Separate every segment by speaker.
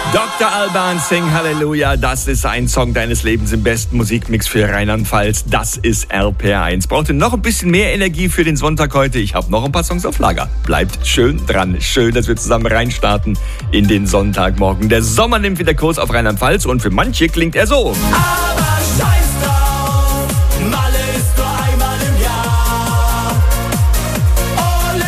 Speaker 1: Dr. Alban, Sing Halleluja, das ist ein Song deines Lebens im besten Musikmix für Rheinland-Pfalz. Das ist RPR1. Braucht ihr noch ein bisschen mehr Energie für den Sonntag heute? Ich habe noch ein paar Songs auf Lager. Bleibt schön dran. Schön, dass wir zusammen reinstarten in den Sonntagmorgen. Der Sommer nimmt wieder Kurs auf Rheinland-Pfalz und für manche klingt er so.
Speaker 2: Aber scheiß drauf, Malle ist nur einmal im Jahr. Ole,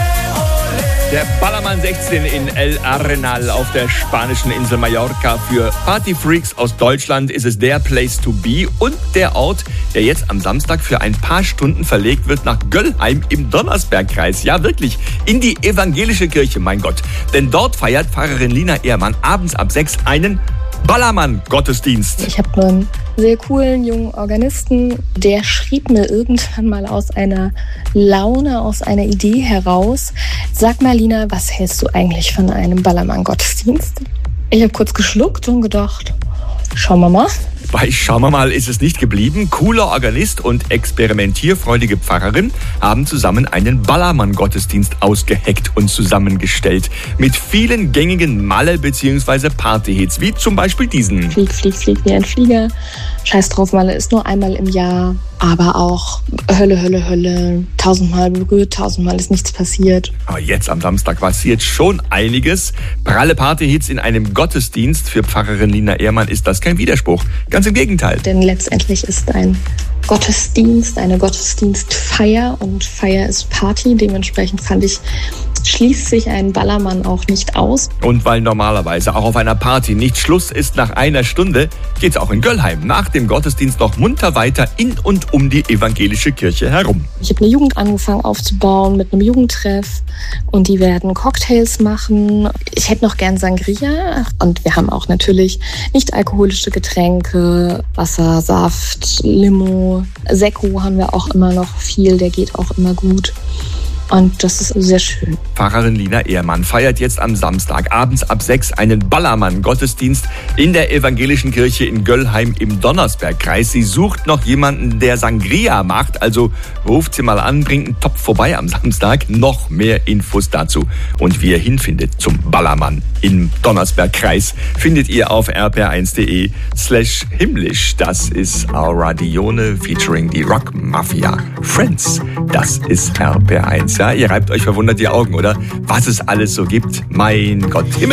Speaker 2: ole.
Speaker 1: Der Ballermann 16 in El Arenal auf der spanischen Insel Mallorca. Für Partyfreaks aus Deutschland ist es der Place to be und der Ort, der jetzt am Samstag für ein paar Stunden verlegt wird nach Göllheim im Donnersbergkreis. Ja, wirklich, in die evangelische Kirche, mein Gott. Denn dort feiert Pfarrerin Lina Ehrmann abends ab 6 einen Ballermann-Gottesdienst.
Speaker 3: Ich habe einen sehr coolen jungen Organisten, der schrieb mir irgendwann mal aus einer Laune, aus einer Idee heraus: Sag mal, Lina, was hältst du eigentlich von einem Ballermann-Gottesdienst? Ich habe kurz geschluckt und gedacht, schauen wir mal.
Speaker 1: Bei Schauen wir mal ist es nicht geblieben. Cooler Organist und experimentierfreudige Pfarrerin haben zusammen einen Ballermann-Gottesdienst ausgeheckt und zusammengestellt. Mit vielen gängigen Malle- bzw. Partyhits, wie zum Beispiel diesen.
Speaker 3: Flieg, flieg, flieg wie ein Flieger. Scheiß drauf, Malle ist nur einmal im Jahr. Aber auch Hölle, Hölle, Hölle. 1000-mal berührt, 1000-mal ist nichts passiert.
Speaker 1: Aber jetzt am Samstag passiert schon einiges. Pralle Partyhits in einem Gottesdienst. Für Pfarrerin Lina Ehrmann ist das kein Widerspruch. Ganz im Gegenteil.
Speaker 3: Denn letztendlich ist ein Gottesdienst eine Gottesdienstfeier und Feier ist Party. Dementsprechend fand ich, schließt sich ein Ballermann auch nicht aus.
Speaker 1: Und weil normalerweise auch auf einer Party nicht Schluss ist nach einer Stunde, geht's auch in Göllheim nach dem Gottesdienst noch munter weiter in und um die evangelische Kirche herum.
Speaker 3: Ich habe eine Jugend angefangen aufzubauen mit einem Jugendtreff und die werden Cocktails machen. Ich hätte noch gern Sangria und wir haben auch natürlich nicht alkoholische Getränke, Wasser, Saft, Limo, Sekko haben wir auch immer noch viel, der geht auch immer gut. Und das ist sehr schön.
Speaker 1: Pfarrerin Lina Ehrmann feiert jetzt am Samstag abends ab 6 einen Ballermann-Gottesdienst in der evangelischen Kirche in Göllheim im Donnersbergkreis. Sie sucht noch jemanden, der Sangria macht. Also ruft sie mal an, bringt einen Topf vorbei am Samstag. Noch mehr Infos dazu und wie ihr hinfindet zum Ballermann im Donnersbergkreis findet ihr auf rpr1.de/himmlisch. Das ist Auradione featuring die Rock Mafia Friends. Das ist RPR1. Ja, ihr reibt euch verwundert die Augen, oder? Was es alles so gibt. Mein Gott.